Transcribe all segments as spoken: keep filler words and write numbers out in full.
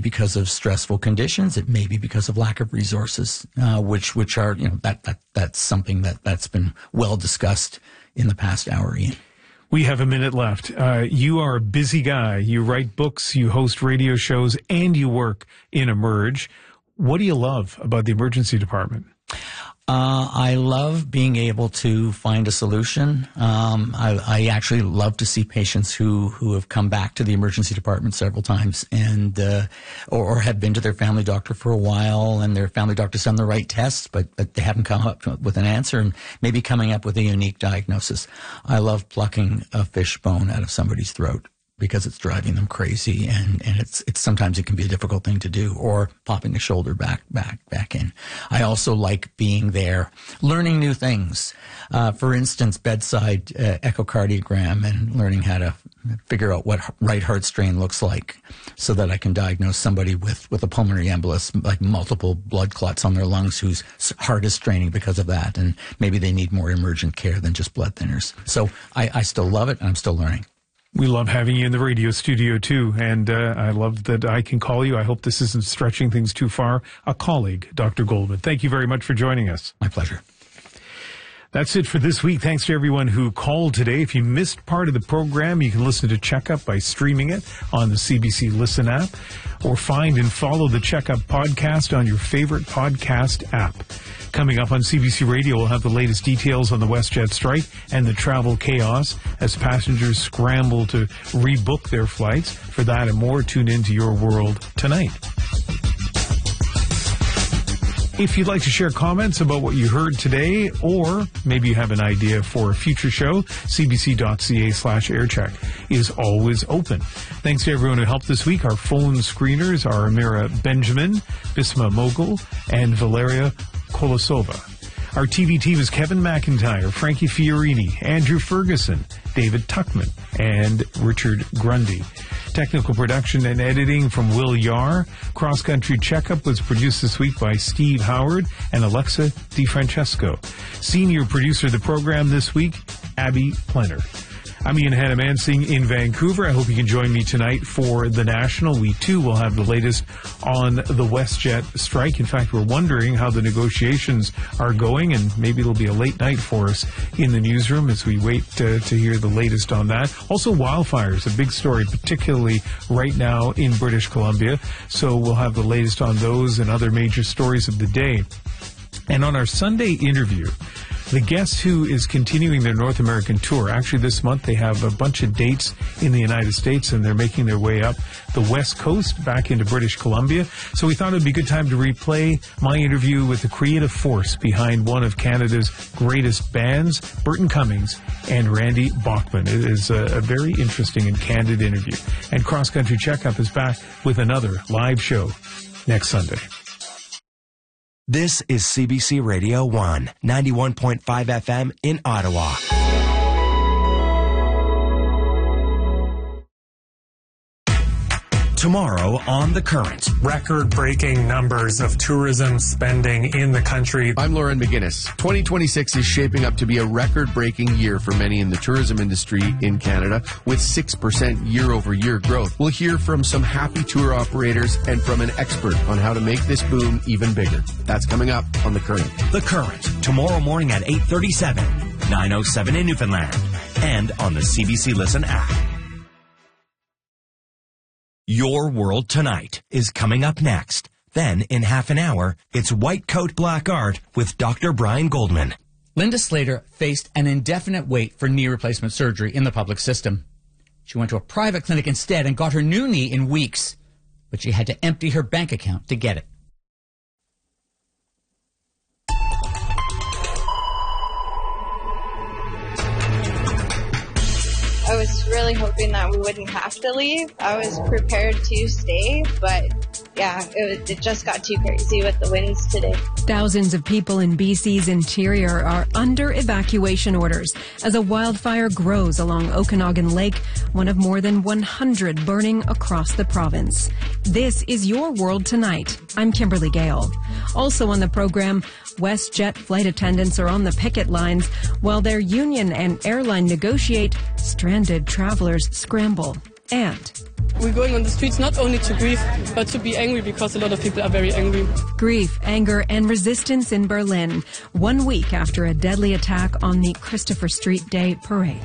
because of stressful conditions. It may be because of lack of resources, uh, which which are, you know, that, that that's something that, that's been well discussed in the past hour, Ian. We have a minute left. Uh, you are a busy guy. You write books, you host radio shows, and you work in Emerge. What do you love about the emergency department? Uh, I love being able to find a solution. Um, I, I actually love to see patients who, who have come back to the emergency department several times and, uh, or, or have been to their family doctor for a while and their family doctor's done the right tests, but, but they haven't come up with an answer and maybe coming up with a unique diagnosis. I love plucking a fish bone out of somebody's throat, because it's driving them crazy, and, and it's it's sometimes it can be a difficult thing to do, or popping a shoulder back back back in. I also like being there, learning new things. Uh, for instance, bedside uh, echocardiogram and learning how to figure out what right heart strain looks like, so that I can diagnose somebody with with a pulmonary embolus, like multiple blood clots on their lungs, whose heart is straining because of that, and maybe they need more emergent care than just blood thinners. So I, I still love it, and I'm still learning. We love having you in the radio studio, too, and uh, I love that I can call you. I hope this isn't stretching things too far. A colleague, Doctor Goldman. Thank you very much for joining us. My pleasure. That's it for this week. Thanks to everyone who called today. If you missed part of the program, you can listen to Checkup by streaming it on the C B C Listen app, or find and follow the Checkup podcast on your favorite podcast app. Coming up on C B C Radio, we'll have the latest details on the WestJet strike and the travel chaos as passengers scramble to rebook their flights. For that and more, tune into Your World Tonight. If you'd like to share comments about what you heard today, or maybe you have an idea for a future show, cbc.ca slash aircheck is always open. Thanks to everyone who helped this week. Our phone screeners are Amira Benjamin, Bisma Mogul, and Valeria Kolosova. Our T V team is Kevin McIntyre, Frankie Fiorini, Andrew Ferguson, David Tuckman, and Richard Grundy. Technical production and editing from Will Yar. Cross Country Checkup was produced this week by Steve Howard and Alexa DiFrancesco. Senior producer of the program this week, Abby Plenner. I'm Ian Hannah-Mansing in Vancouver. I hope you can join me tonight for The National. We, too, will have the latest on the WestJet strike. In fact, we're wondering how the negotiations are going, and maybe it'll be a late night for us in the newsroom as we wait to, to hear the latest on that. Also, wildfires, a big story, particularly right now in British Columbia. So we'll have the latest on those and other major stories of the day. And on our Sunday interview, the Guess Who is continuing their North American tour. Actually, this month they have a bunch of dates in the United States, and they're making their way up the West Coast back into British Columbia. So we thought it would be a good time to replay my interview with the creative force behind one of Canada's greatest bands, Burton Cummings and Randy Bachman. It is a, a very interesting and candid interview. And Cross Country Checkup is back with another live show next Sunday. This is C B C Radio one, ninety-one point five F M in Ottawa. Tomorrow on The Current. Record-breaking numbers of tourism spending in the country. I'm Lauren McGinnis. twenty twenty-six is shaping up to be a record-breaking year for many in the tourism industry in Canada, with six percent year-over-year growth. We'll hear from some happy tour operators and from an expert on how to make this boom even bigger. That's coming up on The Current. The Current, tomorrow morning at eight thirty-seven, nine oh seven in Newfoundland, and on the C B C Listen app. Your World Tonight is coming up next. Then, in half an hour, it's White Coat Black Art with Doctor Brian Goldman. Linda Slater faced an indefinite wait for knee replacement surgery in the public system. She went to a private clinic instead and got her new knee in weeks, but she had to empty her bank account to get it. I was really hoping that we wouldn't have to leave. I was prepared to stay, but yeah, it, was, it just got too crazy with the winds today. Thousands of people in B C's interior are under evacuation orders as a wildfire grows along Okanagan Lake, one of more than one hundred burning across the province. This is Your World Tonight. I'm Kimberly Gale. Also on the program, WestJet flight attendants are on the picket lines while their union and airline negotiate, stranded travelers scramble. And we're going on the streets not only to grieve, but to be angry, because a lot of people are very angry. Grief, anger, and resistance in Berlin, one week after a deadly attack on the Christopher Street Day parade.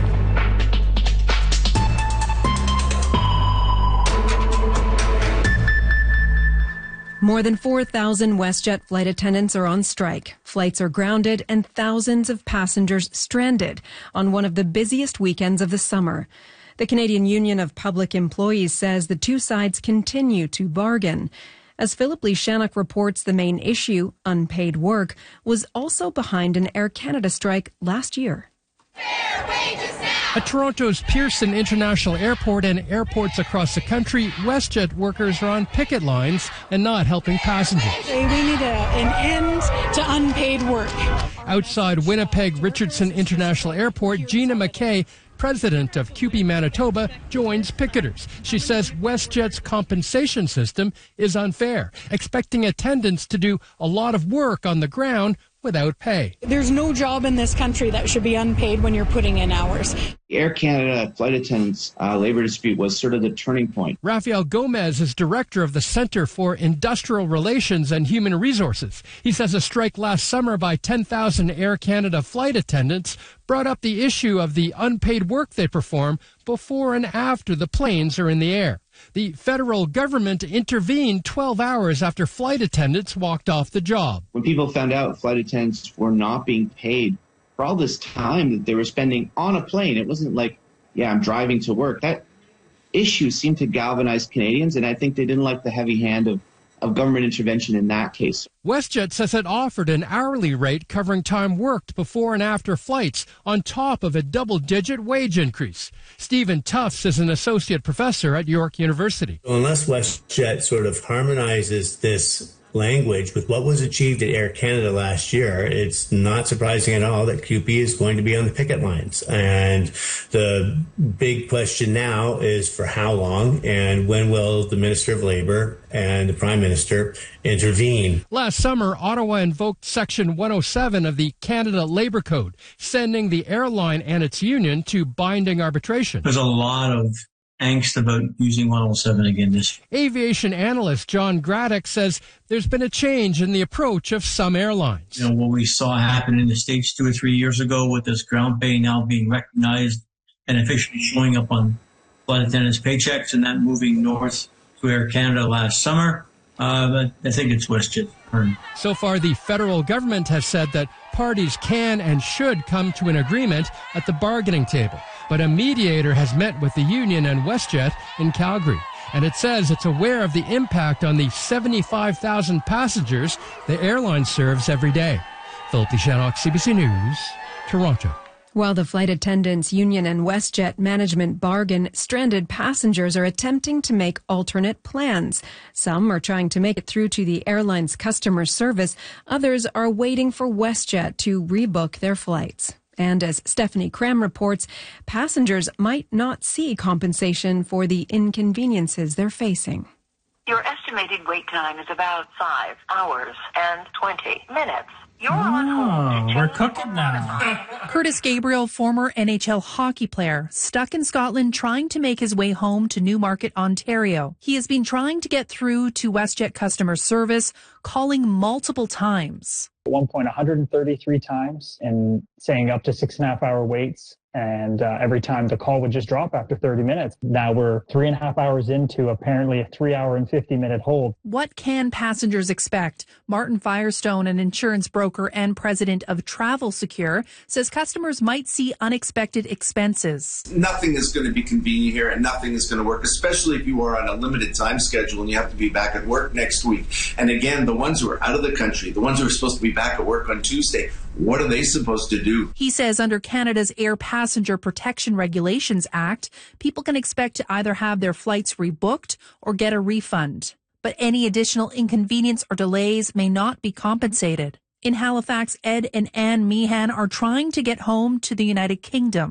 More than four thousand WestJet flight attendants are on strike. Flights are grounded and thousands of passengers stranded on one of the busiest weekends of the summer. The Canadian Union of Public Employees says the two sides continue to bargain. As Philip Lee Shannock reports, the main issue, unpaid work, was also behind an Air Canada strike last year. Fair wages now! At Toronto's Pearson International Airport and airports across the country, WestJet workers are on picket lines and not helping passengers. We need a, an end to unpaid work. Outside Winnipeg Richardson International Airport, Gina McKay, president of C U P E Manitoba, joins picketers. She says WestJet's compensation system is unfair, expecting attendants to do a lot of work on the ground without pay. There's no job in this country that should be unpaid when you're putting in hours. The Air Canada flight attendants uh, labor dispute was sort of the turning point. Rafael Gomez is director of the Center for Industrial Relations and Human Resources. He says a strike last summer by ten thousand Air Canada flight attendants brought up the issue of the unpaid work they perform before and after the planes are in the air. The federal government intervened twelve hours after flight attendants walked off the job. When people found out flight attendants were not being paid for all this time that they were spending on a plane, it wasn't like, yeah, I'm driving to work. That issue seemed to galvanize Canadians, and I think they didn't like the heavy hand of of government intervention in that case. WestJet says it offered an hourly rate covering time worked before and after flights on top of a double-digit wage increase. Stephen Tufts is an associate professor at York University. Unless WestJet sort of harmonizes this language with what was achieved at Air Canada last year, it's not surprising at all that C U P E is going to be on the picket lines. And the big question now is for how long, and when will the Minister of Labour and the Prime Minister intervene? Last summer, Ottawa invoked Section one oh seven of the Canada Labour Code, sending the airline and its union to binding arbitration. There's a lot of angst about using one oh seven again this year. Aviation analyst John Graddick says there's been a change in the approach of some airlines. You know, what we saw happen in the States two or three years ago with this ground pay now being recognized and officially showing up on flight attendants' paychecks, and that moving north to Air Canada last summer. Uh, but I think it's WestJet's turn. So far, the federal government has said that parties can and should come to an agreement at the bargaining table. But a mediator has met with the union and WestJet in Calgary, and it says it's aware of the impact on the seventy-five thousand passengers the airline serves every day. Philip Lee Shannock, C B C News, Toronto. While the flight attendants union and WestJet management bargain, stranded passengers are attempting to make alternate plans. Some are trying to make it through to the airline's customer service. Others are waiting for WestJet to rebook their flights. And as Stephanie Cram reports, passengers might not see compensation for the inconveniences they're facing. Your estimated wait time is about five hours and twenty minutes. You're on hold. We're cooking now. Curtis Gabriel, former N H L hockey player, stuck in Scotland trying to make his way home to Newmarket, Ontario. He has been trying to get through to WestJet customer service, calling multiple times. At one point, one hundred thirty-three times, and saying up to six and a half hour waits. And uh, every time the call would just drop after thirty minutes. Now we're three and a half hours into apparently a three hour and fifty minute hold. What can passengers expect? Martin Firestone, an insurance broker and president of Travel Secure, says customers might see unexpected expenses. Nothing is going to be convenient here, and nothing is going to work, especially if you are on a limited time schedule and you have to be back at work next week. And again, the ones who are out of the country, the ones who are supposed to be back at work on Tuesday, what are they supposed to do? He says under Canada's Air Passenger Protection Regulations Act, people can expect to either have their flights rebooked or get a refund. But any additional inconvenience or delays may not be compensated. In Halifax, Ed and Anne Meehan are trying to get home to the United Kingdom.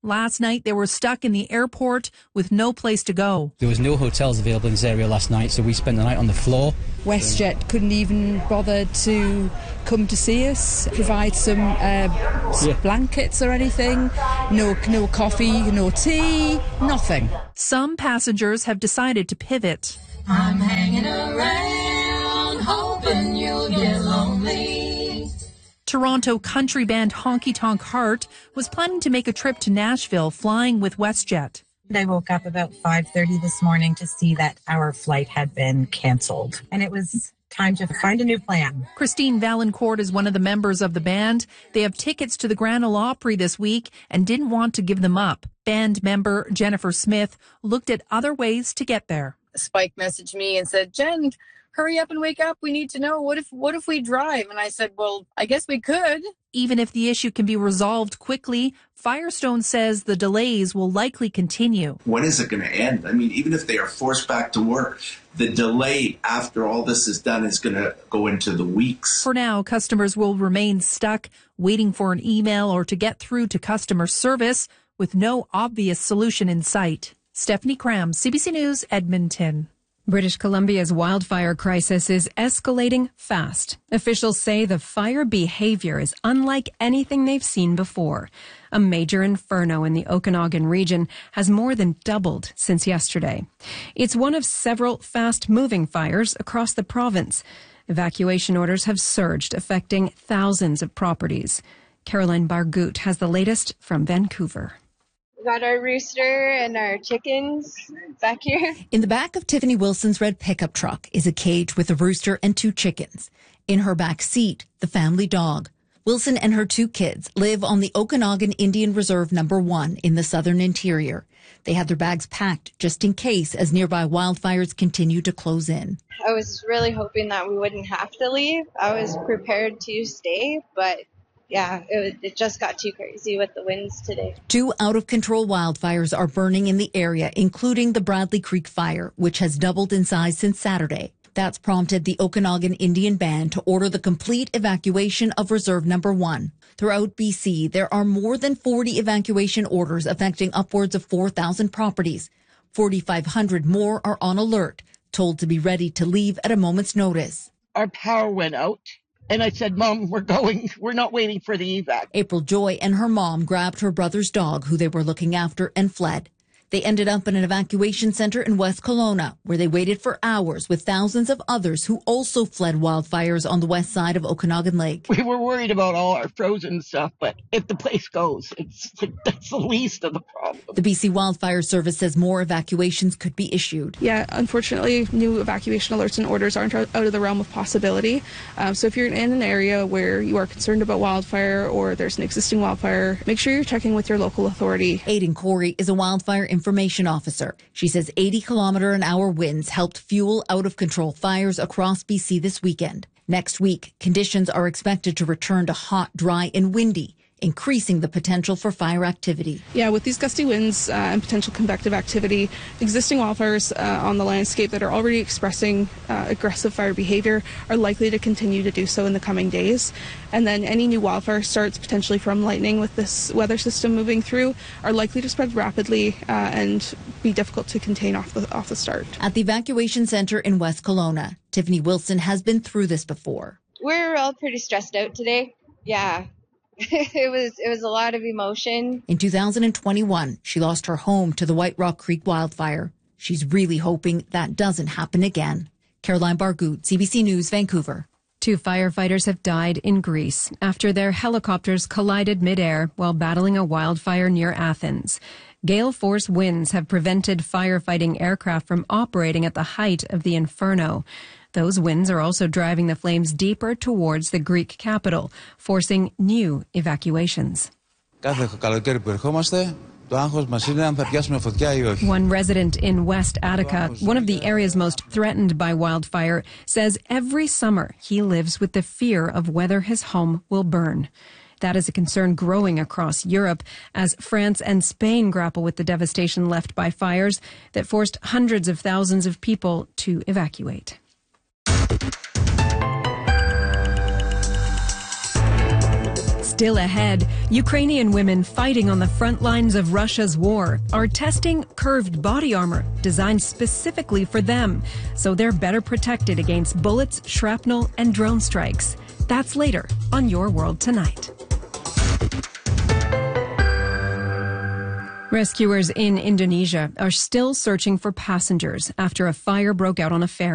Last night, they were stuck in the airport with no place to go. There was no hotels available in this area last night, so we spent the night on the floor. WestJet couldn't even bother to come to see us, provide some uh, yeah. blankets or anything. No, no coffee, no tea, nothing. Some passengers have decided to pivot. I'm hanging around, hoping you'll get lonely. Toronto country band Honky Tonk Heart was planning to make a trip to Nashville flying with WestJet. I woke up about five thirty this morning to see that our flight had been canceled, and it was time to find a new plan. Christine Valancourt is one of the members of the band. They have tickets to the Grand Ole Opry this week and didn't want to give them up. Band member Jennifer Smith looked at other ways to get there. Spike messaged me and said, Jen, hurry up and wake up. We need to know. What if what if we drive? And I said, well, I guess we could. Even if the issue can be resolved quickly, Firestone says the delays will likely continue. When is it going to end? I mean, even if they are forced back to work, the delay after all this is done is going to go into the weeks. For now, customers will remain stuck, waiting for an email or to get through to customer service with no obvious solution in sight. Stephanie Cram, C B C News, Edmonton. British Columbia's wildfire crisis is escalating fast. Officials say the fire behavior is unlike anything they've seen before. A major inferno in the Okanagan region has more than doubled since yesterday. It's one of several fast-moving fires across the province. Evacuation orders have surged, affecting thousands of properties. Caroline Bargut has the latest from Vancouver. We got our rooster and our chickens back here. In the back of Tiffany Wilson's red pickup truck is a cage with a rooster and two chickens. In her back seat, the family dog. Wilson and her two kids live on the Okanagan Indian Reserve number one in the southern interior. They had their bags packed just in case as nearby wildfires continue to close in. I was really hoping that we wouldn't have to leave. I was prepared to stay, but yeah, it, it just got too crazy with the winds today. Two out-of-control wildfires are burning in the area, including the Bradley Creek fire, which has doubled in size since Saturday. That's prompted the Okanagan Indian Band to order the complete evacuation of Reserve Number One. Throughout B C, there are more than forty evacuation orders affecting upwards of four thousand properties. forty-five hundred more are on alert, told to be ready to leave at a moment's notice. Our power went out. And I said, Mom, we're going. We're not waiting for the evac. April Joy and her mom grabbed her brother's dog, who they were looking after, and fled. They ended up in an evacuation center in West Kelowna, where they waited for hours with thousands of others who also fled wildfires on the west side of Okanagan Lake. We were worried about all our frozen stuff, but if the place goes, it's that's the least of the problem. The B C Wildfire Service says more evacuations could be issued. Yeah, unfortunately, new evacuation alerts and orders aren't out of the realm of possibility. Um, so if you're in an area where you are concerned about wildfire or there's an existing wildfire, make sure you're checking with your local authority. Aidan Corey is a wildfire information officer. She says eighty kilometer an hour winds helped fuel out-of-control fires across B C this weekend. Next week, conditions are expected to return to hot, dry, and windy, increasing the potential for fire activity. Yeah, with these gusty winds uh, and potential convective activity, existing wildfires uh, on the landscape that are already expressing uh, aggressive fire behavior are likely to continue to do so in the coming days. And then any new wildfire starts potentially from lightning with this weather system moving through are likely to spread rapidly uh, and be difficult to contain off the, off the start. At the evacuation center in West Kelowna, Tiffany Wilson has been through this before. We're all pretty stressed out today. Yeah. it was it was a lot of emotion. In two thousand twenty-one, she lost her home to the White Rock Creek wildfire. She's really hoping that doesn't happen again. Caroline Bargut, C B C News, Vancouver. Two firefighters have died in Greece after their helicopters collided midair while battling a wildfire near Athens. Gale force winds have prevented firefighting aircraft from operating at the height of the inferno. Those winds are also driving the flames deeper towards the Greek capital, forcing new evacuations. One resident in West Attica, one of the areas most threatened by wildfire, says every summer he lives with the fear of whether his home will burn. That is a concern growing across Europe as France and Spain grapple with the devastation left by fires that forced hundreds of thousands of people to evacuate. Still ahead, Ukrainian women fighting on the front lines of Russia's war are testing curved body armor designed specifically for them, so they're better protected against bullets, shrapnel, and drone strikes. That's later on Your World Tonight. Rescuers in Indonesia are still searching for passengers after a fire broke out on a ferry.